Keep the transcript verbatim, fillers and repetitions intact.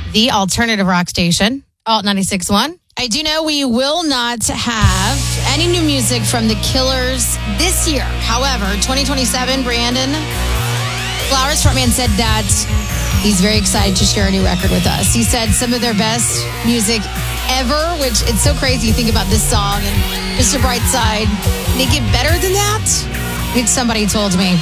the alternative rock station, Alt ninety-six point one. I do know we will not have any new music from The Killers this year. However, twenty twenty-seven, Brandon Flowers frontman said that he's very excited to share a new record with us. He said some of their best music ever, which it's so crazy you think about this song and Mister Brightside. They get better than that? I think somebody told me.